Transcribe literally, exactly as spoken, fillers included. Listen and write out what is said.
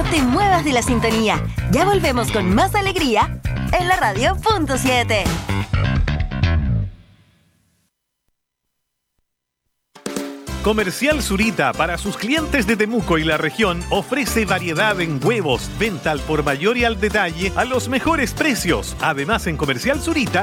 te muevas de la sintonía. Ya volvemos con más alegría en la radio punto siete. Comercial Zurita, para sus clientes de Temuco y la región, ofrece variedad en huevos, venta al por mayor y al detalle a los mejores precios. Además, en Comercial Zurita